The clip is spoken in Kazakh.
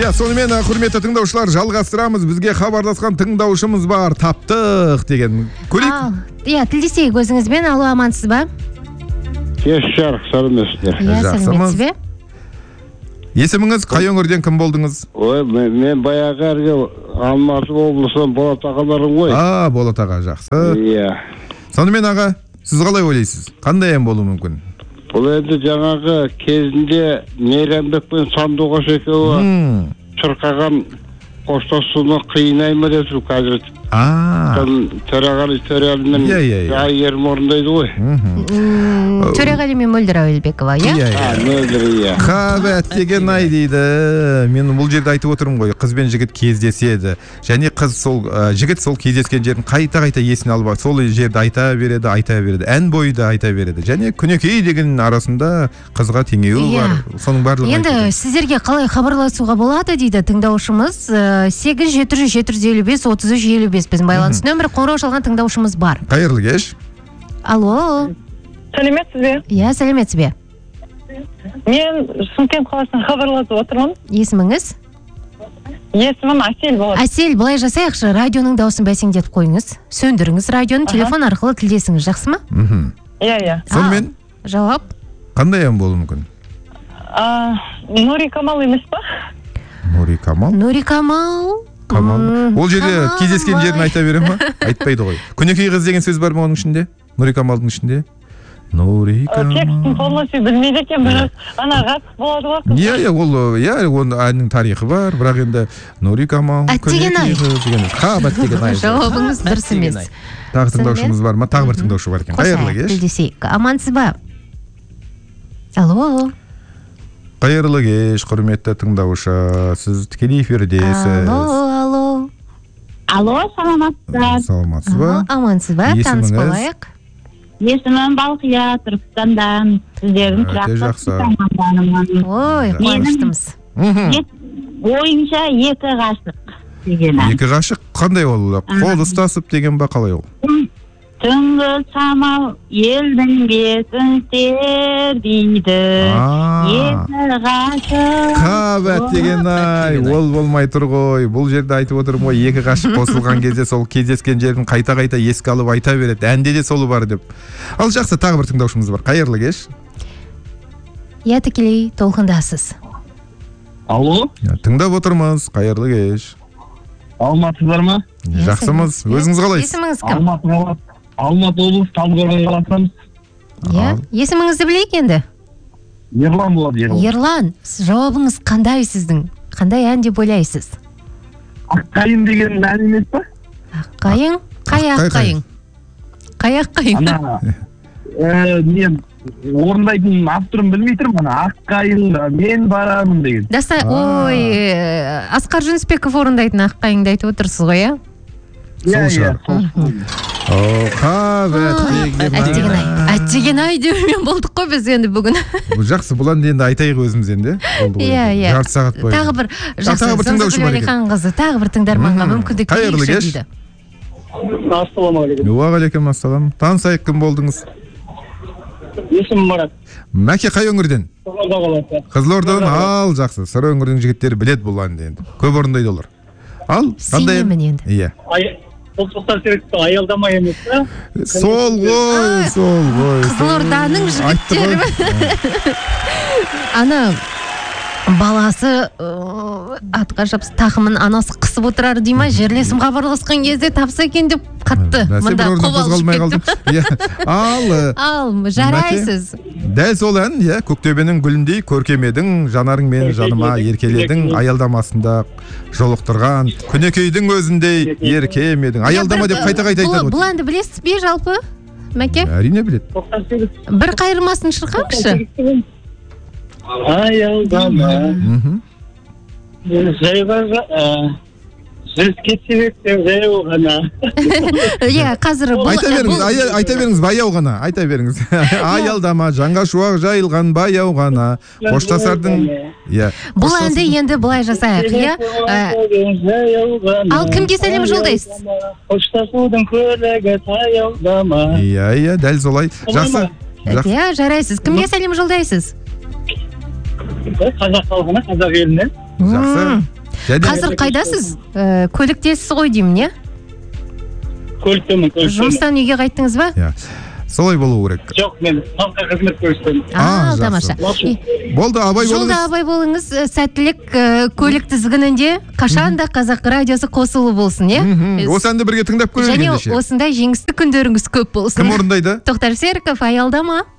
Иә, сонымен құрметті тыңдаушылар, жалғастырамыз. Бізге хабарласқан тыңдаушымыз бар. Таптық деген. Көрейік. Иә, тілдесейік өзіңізбен. Алло, амансыз ба? Кеш жарық, сәлеметсіздер. Иә, сәлеметсіз бе? Есіміңіз, қай өңірден кім болдыңыз? Ой, мен баяғы әрге Алматы облысынан Болат ағаларым ғой. Болат аға, жақсы. Иә. Сонымен аға, сіз қалай ойлайсыз? Қандай ән болуы мүмкін? Бұл енді жаңағы кезінде Мейрамбек пен Сандуғаш екеуі шырқаған қоштасуны қиынай ма деп тұр қазір. Төреғали Төреәлі мен Айгерім орындайды ғой. Төреғали мен Мөлдір Әуелбекова, иә? Мөлдір, иә. Қабат деген ай дейді. Мен бұл жерде айтып отырмын ғой, қыз бен жігіт кездеседі. Және жігіт сол кездескен жерін қайта есіне алып, сол жерді айта береді, ән бойды айта береді. Және күнекей деген арасында қызға теңеуі бар. Соның барлығы. Енді сіздерге қалай хабарласуға болады дейді тыңдаушымыз. 8-755-33-55 біздің байланыс нөмірі, қоңырау шалған тыңдаушымыз бар. Қайырлы кеш. Алло. Сәлеметсіз бе? Иә, сәлеметсіз бе? Мен Шымкент қаласынан хабарласып отырмын. Есіміңіз? Есімім Әсел болады. Әсел, былай жасайықшы, радионың дауысын бәсеңдетіп қойыңыз. Сөндіріңіз радионы, телефон арқылы тілдесіңіз, жақсы ма? Иә. Сонымен? Жауап? Қандай ән болуы мүмкін? Нури Камал емес па? Нури Камал? Нури Камал. Ол жерде кездескен жерін айта бере ма? Айтпайды ғой. Күнекей қыз деген сөз бар ма оның ішінде? Нури Камалдың ішінде? Нури Камал. Текстін полностью білмейді екен, бірақ ана ғатық болады ғой. Оның әннің тарихы бар, бірақ енді Нури Камал. Әттеген ай. Әттеген ай. Жауабыңыз дұрыс емес. Тағы тыңдаушымыз бар ма? Тағы бір тыңдаушы бар екен. Қайырлы кеш. Тілдесейік. Амансыз ба? Алло. Қайырлы кеш, құрметті тыңдаушы. Сіз тікелей эфирдесіз. Алло, саламатсыздар. Саламатсыз ба? Амансыз ба? Таныс болайық. Есімім Балқия, Түркістандан. Сіздердің жақсы. Ой, қуаныштымыз. Ойынша екі ғашық деген. Екі ғашық қандай ол? Қол ұстасып деген ба қалай ол? Түнгі самал елдің бетін тербейді. Екі ғашық. Қабат деген ай, ол болмай тұр ғой. Бұл жерде айтып отырмын ғой, екі ғашық қосылған кезде сол кездескен жерін қайта еске алып айта береді. Әнде де солы бар деп. Ал жақсы, тағы бір тыңдаушымыз бар. Қайырлы кеш. Иә, тікелей толқындасыз. Алло. Тыңдап отырмыз. Қайырлы кеш. Алматысыздар ма? Жақсымыз. Өзіңіз қалайсыз? Есіміңіз кім? Алматы облысы Талдықорған қаласынан. Иә, есіміңізді білейік енді. Ерлан болады, Ерлан. Ерлан, жауабыңыз қандай сіздің? Қандай ән деп ойлайсыз? Аққайың деген ән емес па? Аққайың? Қай аққайың? Қай аққайың? Мен орындайтын авторын білмей тұрмын, Аққайың, мен барамын деген. Асқар Жүнісбеков орындайтын Аққайыңды айтып отырсыз ғой, иә? Иә. Әттеген ай деумен болдық қой біз енді бүгін. Жақсы, бұл әнді енді айтайық өзіміз енді. Иә. Жарты сағат бойы. Тағы бір жақсы Әлихан қызы, тағы бір тыңдарманға мүмкіндік берейікші дейді. Ассалаумағалейкум. Уағалейкум ассалам. Танысайық, кім болдыңыз? Есімім Марат. Мәке қай өңірден? Қызылорда қаласы. Қызылордадан. Ал, жақсы. Сыр өңірдің жігіттері біледі бұл әнді енді. Көп орындайды олар. Ал, сенемін енді. Иә. Құлпықтар серіктің аялдама емес па? Сол ғой. Қызылорданың жігіттері. Ана баласы атқа жапсы тақымын анасы қысып отырар дей ма, жерлесім хабарласқан кезде тапса екен деп қатты. Мында қобалжып кеттім. Ал, жарайсыз. Дәл сол ән, көктөбенің гүліндей көркемедің, жанарыңмен жаныма еркеледің, аялдамасында жолықтырған, күнекейдің өзіндей еркемедің. Аялдама деп қайта айтады. Бұл әнді білесіз бе жалпы, Мәке? Әрине біледі. Бір қайырмасын шырқаңызшы. Аялдама Жүз кетсе бектен жаяу ғана. Иә, қазір айта беріңіз, баяу ғана, айта беріңіз. Аялдама, жанға шуақ жайылған баяу ғана. Қоштасардың. Бұл әнді енді былай жасайық, иә? Ал кімге сәлем жолдайсыз? Қоштасудың көлігі таяудама. Иә, дәл солай. Жақсы. Иә, жарайсыз. Кімге сәлем жолдайсыз? Қазақ халқына, қазақ еліне. Жақсы. Қазір қайдасыз? Көліктесіз ғой деймін, иә? Көліктемін. Жұмыстан үйге қайттыңыз ба? Солай болу керек. Жоқ, мен халыққа қызмет көрсетемін. Тамаша. Болды, абай болыңыз. Жолда абай болыңыз, сәттілік көлік тізгінінде қашанда Қазақ радиосы қосулы болсын, иә? Осы әнді бірге тыңдап көрейік ендеше. Және осындай жеңісті күндеріңіз көп болсын. Кім орындайды? Тоқтар Серіков, аялдама.